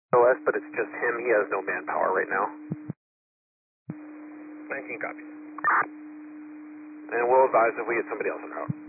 OS, but it's just him. He has no manpower right now. 19 copies. And we'll advise if we get somebody else on route.